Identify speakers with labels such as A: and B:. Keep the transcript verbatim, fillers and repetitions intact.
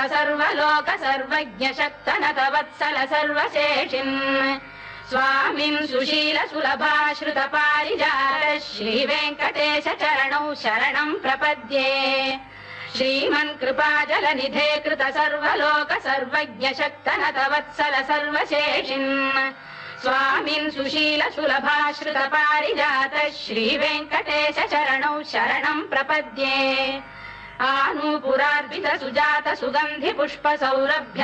A: सर्वलोक सर्वज्ञ शक्तनत वत्सल सर्वशेषिन् स्वामिन् सुशील सुलभाश्रुत पारिजात श्रीवेङ्कटेश चरणौ शरणं प्रपद्ये श्रीमन् कृपाजलनिधे कृत सर्वलोक सर्वज्ञ शक्तनत वत्सल सर्वशेषिन् स्वामिन् सुशील सुलभाश्रुत पारिजात श्रीवेङ्कटेश चरणौ शरणं प्रपद्ये आनूपुरार्पित सुजात सुगन्धि पुष्प सौरभ्य